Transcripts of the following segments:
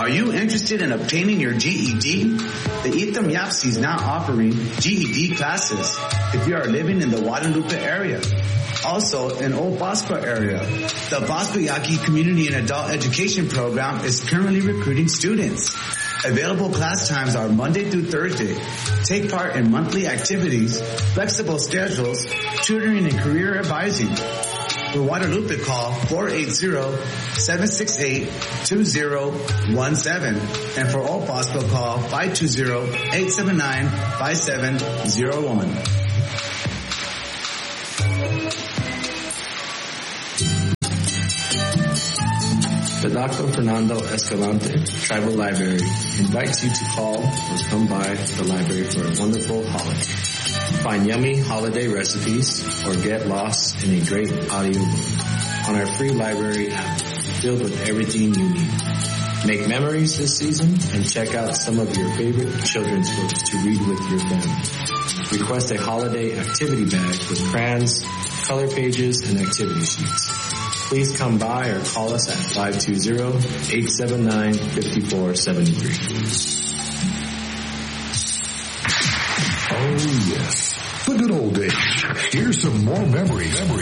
Are you interested in obtaining your GED? The Etham Yapsi is now offering GED classes if you are living in the Guadalupe area. Also, in Old Bosco area, the Bosco Yaqui Community and Adult Education Program is currently recruiting students. Available class times are Monday through Thursday. Take part in monthly activities, flexible schedules, tutoring, and career advising. For Guadalupe, call 480-768-2017. And for Old Bosco, call 520-879-5701. The Dr. Fernando Escalante Tribal Library invites you to call or come by the library for a wonderful holiday. Find yummy holiday recipes or get lost in a great audiobook on our free library app filled with everything you need. Make memories this season and check out some of your favorite children's books to read with your family. Request a holiday activity bag with crayons, color pages, and activity sheets. Please come by or call us at 520-879-5473. Oh, yes. The good old days. Here's some more memories. On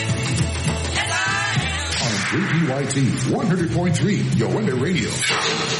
KPYT 100.3 Yoenda Radio.